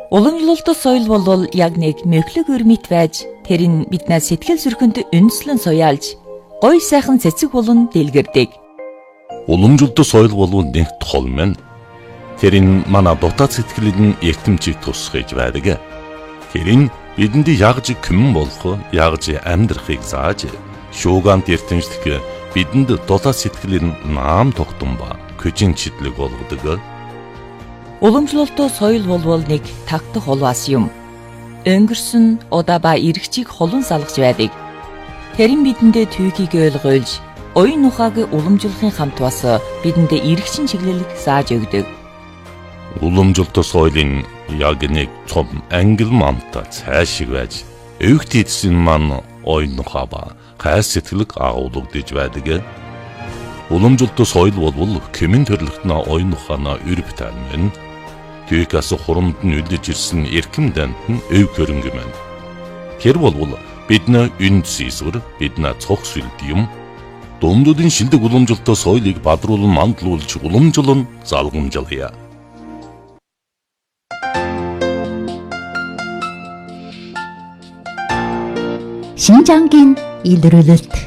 Уламжлалт соёл бол яг нэг мөхлөг өрмит байж тэр нь биднээс сэтгэл зүрхэнд үндэслэн суяалж гой сайхан цэцэг болон дэлгэрдэг. Уламжлалт соёл бол нэг тол мэн. Тэр нь манай дотоод сэтгэлийн эртэмчийг тусгаж байдаг. Тэр нь бидэнд ягж күмэн болох, ягж амьдрахыг зааж, шуугант эртэмжлэх бидэнд дотоод сэтгэлийн наам тогтун ба көжин чидлэг болгодог. Уламжлалт соёл бол нэг тагтах улаас юм. Өнгөрсөн удаа ба эргчийг холон салгаж байдаг. Тэр нь бидэндээ түүхийг ойлгуулж, оюун ухааг уламжлахын хамт бас бидэндээ эргчин чиглэлийг зааж өгдөг. Уламжлалт соёлын яг нэг том ангил манта цаашиг байж, өвгт эдсэн маань оюун ухаа ба хайр сэтгэлэг агуулгадж байдаг. Уламжлалт соёл бол кэмэн төрлөختнө оюун ухаанаа өрбөтэн мэн. Түүхээс хурамд нь үлдэж ирсэн эрхэм дант нь өв хөрөнгө мэн. Тэр бол бидний үнд сийсвэр, бидний цог сүлд юм. Дундуудын шилдэг уламжлалт соёлыг бадруулан мандлуулж уламжлан залгамжлая. Шинжангийн илрүүлэлт.